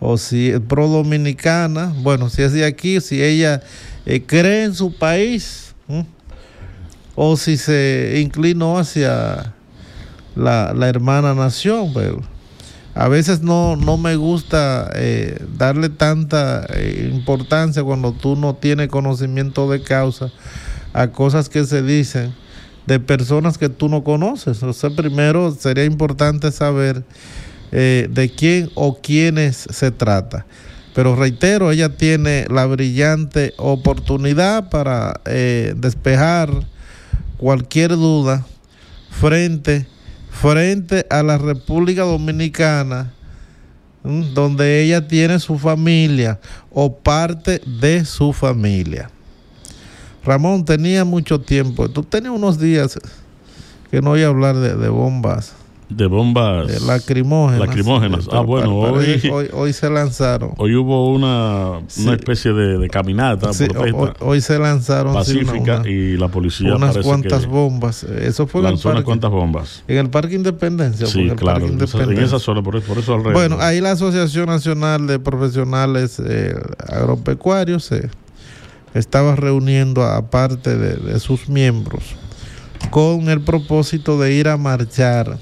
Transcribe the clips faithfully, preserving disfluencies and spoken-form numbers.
o si es pro dominicana, bueno, si es de aquí, si ella eh, cree en su país, ¿eh? o si se inclinó hacia la, la hermana nación, pero a veces no, no me gusta eh, darle tanta eh, importancia cuando tú no tienes conocimiento de causa a cosas que se dicen de personas que tú no conoces. O sea, primero sería importante saber eh, de quién o quiénes se trata. Pero reitero, ella tiene la brillante oportunidad para eh, despejar cualquier duda frente frente a la República Dominicana, ¿m? donde ella tiene su familia o parte de su familia. Ramón, tenía mucho tiempo, tú tenías unos días que no oía hablar de, de bombas. De bombas de lacrimógenas. Lacrimógenas. Ah, bueno, hoy, hoy, hoy se lanzaron. Hoy hubo una, sí. una especie de, de caminata sí, hoy, hoy se lanzaron pacífica sí, una, una, y la policía unas cuantas bombas. Eso fue lanzó en el unas cuantas bombas. En el Parque Independencia. Sí, el claro. Parque Independencia. En esa zona, por, por eso alrededor. Bueno, ahí la Asociación Nacional de Profesionales eh, Agropecuarios eh, estaba reuniendo a parte de, de sus miembros con el propósito de ir a marchar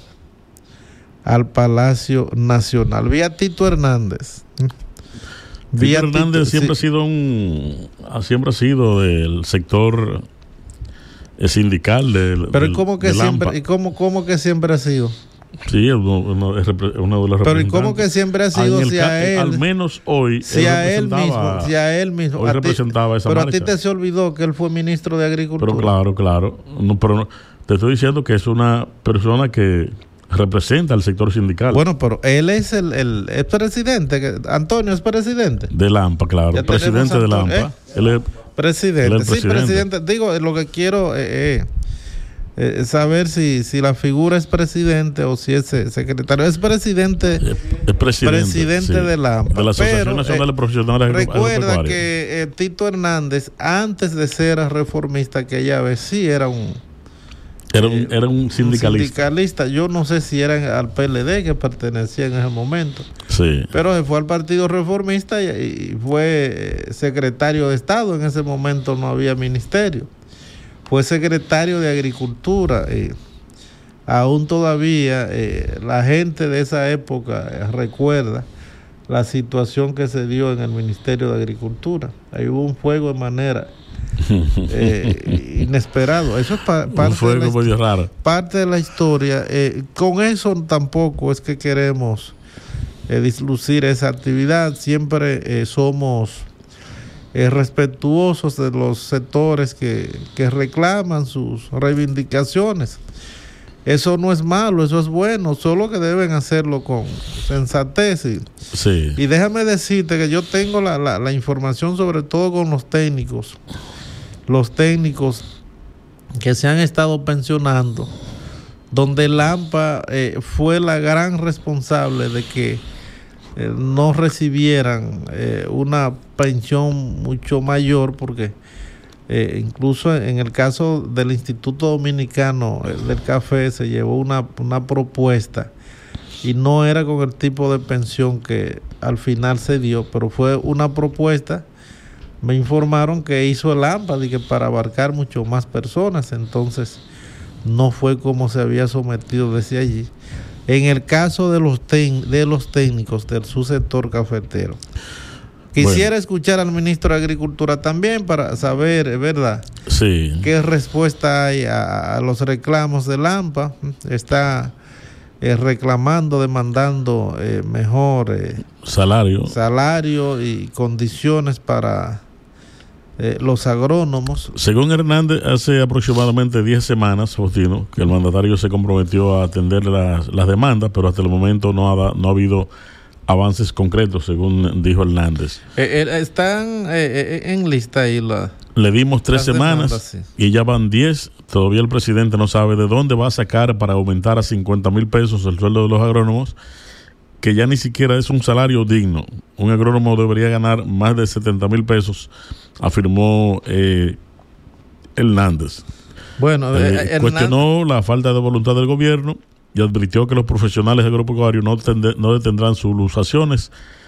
al Palacio Nacional. Vi a Tito Hernández. Vi Tito Hernández Tito, siempre sí. ha sido un siempre ha sido del sector sindical del, pero del, cómo que siempre y cómo cómo que siempre ha sido. Sí, uno, uno, es uno de los pero ¿y cómo que siempre ha sido si a él al menos hoy si él a él mismo si a él mismo hoy a representaba ti, esa pero marcha. A ti te se olvidó que él fue ministro de Agricultura. Pero claro, claro, no, pero no, te estoy diciendo que es una persona que representa al sector sindical. Bueno, pero él es el, el es presidente, que, Antonio es presidente. De Lampa, claro, ya presidente de Lampa. ¿eh? Él es presidente. Él es sí, presidente. presidente. Digo, lo que quiero eh, eh, es saber si, si la figura es presidente o si es secretario. Es presidente, es, es presidente, presidente sí, de Lampa. De la Asociación pero, Nacional eh, de Profesionales Recuerda que eh, Tito Hernández, antes de ser reformista, que ya ves, sí era un Era un, era un sindicalista. Un sindicalista. Yo no sé si era al P L D que pertenecía en ese momento. Sí. Pero se fue al Partido Reformista y, y fue secretario de Estado. En ese momento no había ministerio. Fue secretario de Agricultura. Eh, aún todavía eh, la gente de esa época eh, recuerda la situación que se dio en el Ministerio de Agricultura. Ahí hubo un fuego de manera eh, inesperado. Eso es pa- parte, un fuego de la, muy raro. parte de la historia. Eh, con eso tampoco es que queremos eh, dislucir esa actividad. Siempre eh, somos eh, respetuosos de los sectores que, que reclaman sus reivindicaciones. Eso no es malo, eso es bueno, solo que deben hacerlo con sensatez. Y, sí. y déjame decirte que yo tengo la, la, la información, sobre todo con los técnicos, los técnicos que se han estado pensionando, donde Lampa eh, fue la gran responsable de que eh, no recibieran eh, una pensión mucho mayor, porque Eh, incluso en el caso del Instituto Dominicano eh, del Café se llevó una, una propuesta y no era con el tipo de pensión que al final se dio, pero fue una propuesta, me informaron, que hizo el AMPA y que para abarcar mucho más personas, entonces no fue como se había sometido desde allí. En el caso de los, ten, de los técnicos del subsector cafetero, quisiera bueno. escuchar al ministro de Agricultura también para saber, ¿verdad? Sí. ¿Qué respuesta hay a, a los reclamos del AMPA? Está eh, reclamando, demandando eh, mejor eh, salario. salario y condiciones para eh, los agrónomos. Según Hernández, hace aproximadamente diez semanas, Faustino, que el mandatario se comprometió a atender las, las demandas, pero hasta el momento no ha, no ha habido avances concretos, según dijo Hernández. Eh, eh, están eh, eh, en lista ahí la, le dimos tres semanas demandas, sí. Y ya van diez. Todavía el presidente no sabe de dónde va a sacar para aumentar a cincuenta mil pesos el sueldo de los agrónomos, que ya ni siquiera es un salario digno. Un agrónomo debería ganar más de setenta mil pesos, afirmó eh, Hernández. Bueno, eh, Hernández cuestionó la falta de voluntad del gobierno y advirtió que los profesionales agropecuarios no, tende, no detendrán sus lusaciones